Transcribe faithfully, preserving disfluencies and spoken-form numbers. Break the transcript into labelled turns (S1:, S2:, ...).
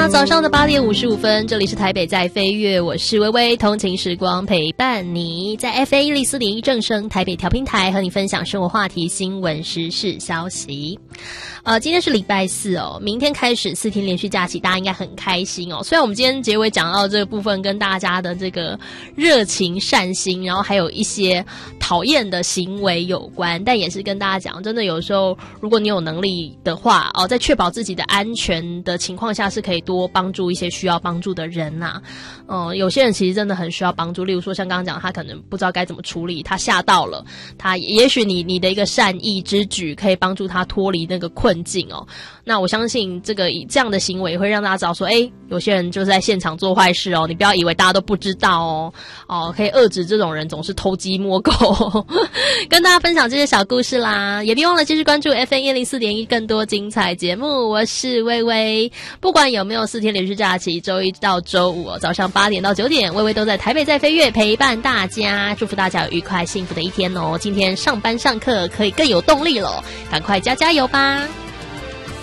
S1: 早上的八点五十五分，这里是台北在飞跃，我是微微，通勤时光陪伴你，在 F M 一零四点一正声台北调频台和你分享生活话题、新闻时事消息。呃，今天是礼拜四哦，明天开始四天连续假期，大家应该很开心哦。虽然我们今天结尾讲到这个部分跟大家的这个热情善心，然后还有一些讨厌的行为有关，但也是跟大家讲，真的有时候如果你有能力的话哦，在确保自己的安全的情况下，是可以多帮助一些需要帮助的人呐、啊。嗯、呃，有些人其实真的很需要帮助，例如说像刚刚讲，他可能不知道该怎么处理，他吓到了，他也许你你的一个善意之举可以帮助他脱离那个困境哦。那我相信这个这样的行为会让大家知道说，诶，有些人就是在现场做坏事哦，你不要以为大家都不知道哦。哦，可以遏制这种人总是偷鸡摸狗。跟大家分享这些小故事啦，也别忘了继续关注 F M 一零四点一 更多精彩节目。我是微微，不管有没有四天连续假期，周一到周五、哦、早上八点到九点，微微都在台北在飞跃陪伴大家，祝福大家有愉快幸福的一天哦。今天上班上课可以更有动力了，赶快加加油吧。